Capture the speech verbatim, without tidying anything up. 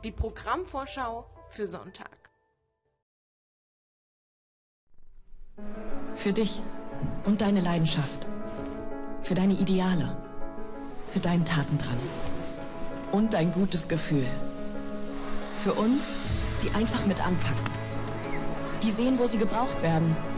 Die Programmvorschau für Sonntag. Für dich und deine Leidenschaft. Für deine Ideale. Für deinen Tatendrang. Und dein gutes Gefühl. Für uns, die einfach mit anpacken. Die sehen, wo sie gebraucht werden